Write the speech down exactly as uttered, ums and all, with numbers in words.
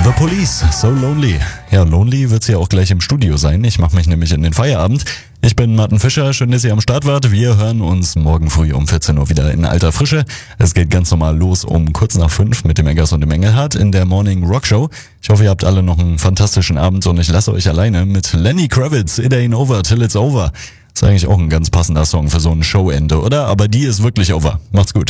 The Police, So Lonely. Ja, Lonely wird's ja auch gleich im Studio sein. Ich mache mich nämlich in den Feierabend. Ich bin Martin Fischer, schön, dass ihr am Start wart. Wir hören uns morgen früh um vierzehn Uhr wieder in alter Frische. Es geht ganz normal los um kurz nach fünf mit dem Eggers und dem Engelhardt in der Morning Rock Show. Ich hoffe, ihr habt alle noch einen fantastischen Abend und ich lasse euch alleine mit Lenny Kravitz, It Ain't Over Till It's Over. Ist eigentlich auch ein ganz passender Song für so ein Showende, oder? Aber die ist wirklich over. Macht's gut.